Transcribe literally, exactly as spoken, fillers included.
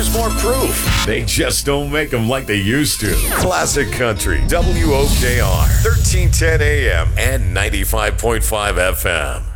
here's more proof. They just don't make them like they used to. Classic Country, W O K R, thirteen ten A M and ninety-five point five F M.